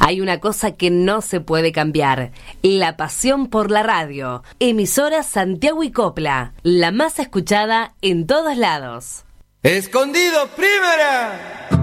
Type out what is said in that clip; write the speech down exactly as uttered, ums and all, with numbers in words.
Hay una cosa que no se puede cambiar: la pasión por la radio. Emisora Santiago y Copla, la más escuchada en todos lados. ¡Escondido, primera!